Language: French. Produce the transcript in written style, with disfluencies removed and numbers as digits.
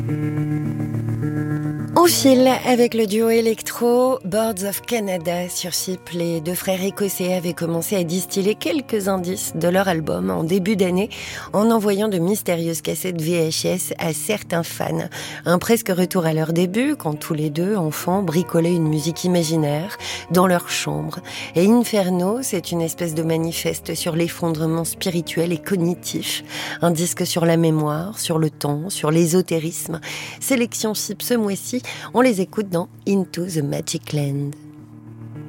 On file avec le duo électro Birds of Canada sur Chip. Les deux frères écossais avaient commencé à distiller quelques indices de leur album en début d'année en envoyant de mystérieuses cassettes VHS à certains fans. Un presque retour à leur début quand tous les deux, enfants, bricolaient une musique imaginaire dans leur chambre. Et Inferno, c'est une espèce de manifeste sur l'effondrement spirituel et cognitif. Un disque sur la mémoire, sur le temps, sur l'ésotérisme. Sélection Chip ce mois-ci. On les écoute dans Into the Magic Land.